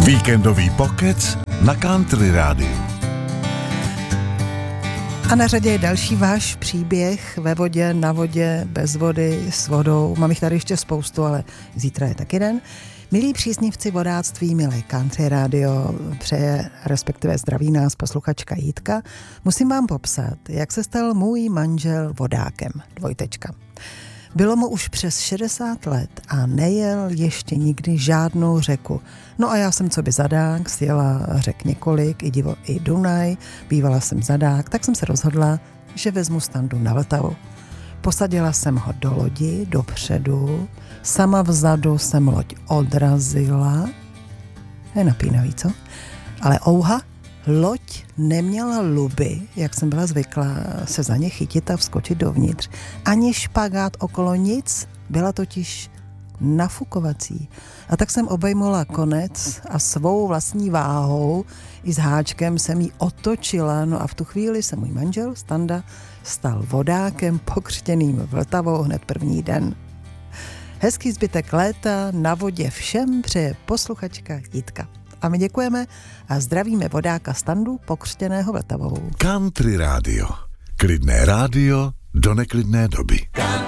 Víkendový pokec na Country Rádiu. A na řadě je další váš příběh ve vodě, na vodě, bez vody, s vodou. Mám jich tady ještě spoustu, ale zítra je taky den. Milí příznivci vodáctví, milé Country Radio, přeje, respektive zdraví nás posluchačka Jitka. Musím vám popsat, jak se stal můj manžel vodákem. Bylo mu už přes 60 let a nejel ještě nikdy žádnou řeku. No a já jsem coby zadák, sjela řek několik, i Dunaj, bývala jsem zadák, tak jsem se rozhodla, že vezmu Standu na Vltavu. Posadila jsem ho do lodi, dopředu, sama vzadu jsem loď odrazila. Je napínavý, co? Ale ouha, loď neměla luby, jak jsem byla zvyklá se za ně chytit a vskočit dovnitř. Ani špagát okolo nic, byla totiž nafukovací. A tak jsem obejmula konec a svou vlastní váhou i s háčkem jsem ji otočila. No a v tu chvíli se můj manžel Standa stal vodákem pokřtěným Vltavou hned první den. Hezký zbytek léta na vodě všem přeje posluchačka Jitka. A my děkujeme a zdravíme vodáka Standu pokřtěného Vltavou. Country Radio. Klidné rádio do neklidné doby.